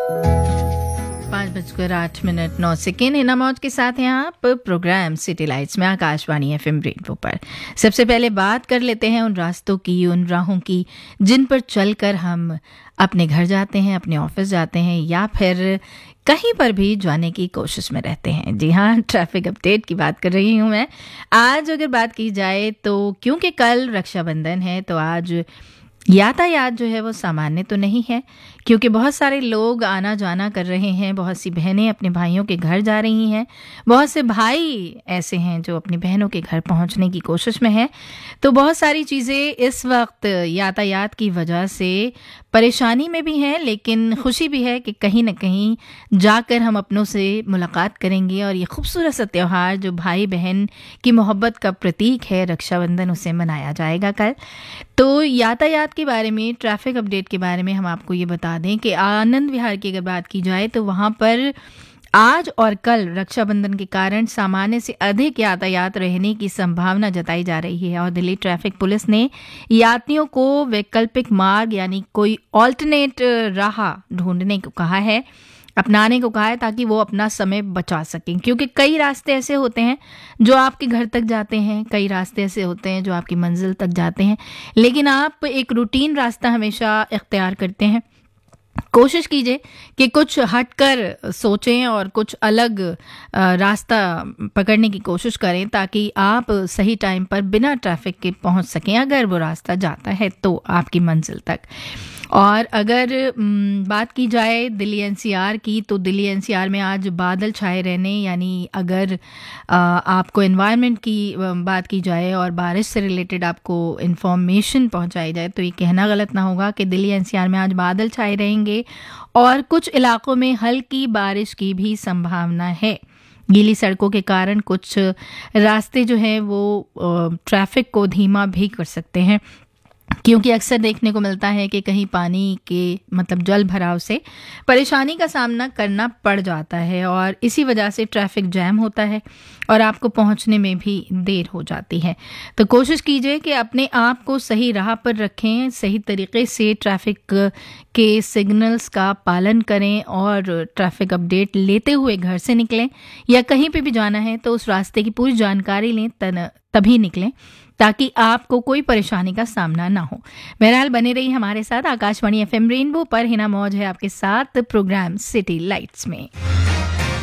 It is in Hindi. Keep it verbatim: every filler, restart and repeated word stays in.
पाँच बजकर आठ मिनट नौ सेकेंड हिना मौज के साथ हैं आप प्रोग्राम सिटी लाइट्स में आकाशवाणी एफएम रेनबो पर। सबसे पहले बात कर लेते हैं उन रास्तों की, उन राहों की जिन पर चलकर हम अपने घर जाते हैं, अपने ऑफिस जाते हैं या फिर कहीं पर भी जाने की कोशिश में रहते हैं। जी हाँ, ट्रैफिक अपडेट की बात कर रही हूँ मैं। आज अगर बात की जाए तो क्योंकि कल रक्षाबंधन है तो आज यातायात जो है वो सामान्य तो नहीं है, क्योंकि बहुत सारे लोग आना जाना कर रहे हैं। बहुत सी बहनें अपने भाइयों के घर जा रही हैं, बहुत से भाई ऐसे हैं जो अपनी बहनों के घर पहुंचने की कोशिश में हैं। तो बहुत सारी चीज़ें इस वक्त यातायात की वजह से परेशानी में भी हैं, लेकिन खुशी भी है कि कहीं ना कहीं जाकर हम अपनों से मुलाकात करेंगे और ये खूबसूरत सा त्यौहार जो भाई बहन की मोहब्बत का प्रतीक है रक्षाबंधन, उसे मनाया जाएगा कल। तो यातायात के बारे में, ट्रैफिक अपडेट के बारे में हम आपको ये बता दें कि आनंद विहार की अगर बात की जाए तो वहाँ पर आज और कल रक्षाबंधन के कारण सामान्य से अधिक यातायात रहने की संभावना जताई जा रही है और दिल्ली ट्रैफिक पुलिस ने यात्रियों को वैकल्पिक मार्ग यानी कोई ऑल्टरनेट राह ढूंढने को कहा है, अपनाने को कहा है, ताकि वो अपना समय बचा सकें। क्योंकि कई रास्ते ऐसे होते हैं जो आपके घर तक जाते हैं, कई रास्ते ऐसे होते हैं जो आपकी मंजिल तक जाते हैं, लेकिन आप एक रूटीन रास्ता हमेशा इख्तियार करते हैं। कोशिश कीजिए कि कुछ हटकर सोचें और कुछ अलग रास्ता पकड़ने की कोशिश करें ताकि आप सही टाइम पर बिना ट्रैफिक के पहुंच सकें, अगर वो रास्ता जाता है तो आपकी मंजिल तक। और अगर बात की जाए दिल्ली एनसीआर की, तो दिल्ली एनसीआर में आज बादल छाए रहने, यानी अगर आपको एनवायरनमेंट की बात की जाए और बारिश से रिलेटेड आपको इन्फॉर्मेशन पहुंचाई जाए तो ये कहना गलत ना होगा कि दिल्ली एनसीआर में आज बादल छाए रहेंगे और कुछ इलाकों में हल्की बारिश की भी संभावना है। गीली सड़कों के कारण कुछ रास्ते जो हैं वो ट्रैफिक को धीमा भी कर सकते हैं, क्योंकि अक्सर देखने को मिलता है कि कहीं पानी के मतलब जल भराव से परेशानी का सामना करना पड़ जाता है और इसी वजह से ट्रैफिक जैम होता है और आपको पहुंचने में भी देर हो जाती है। तो कोशिश कीजिए कि अपने आप को सही राह पर रखें, सही तरीके से ट्रैफिक के सिग्नल्स का पालन करें और ट्रैफिक अपडेट लेते हुए घर से निकलें, या कहीं पे भी जाना है तो उस रास्ते की पूरी जानकारी लें, तभी निकलें ताकि आपको कोई परेशानी का सामना ना हो। बहरहाल बने रही हमारे साथ आकाशवाणी एफएम रेनबो पर। हिना मौज है आपके साथ प्रोग्राम सिटी लाइट्स में।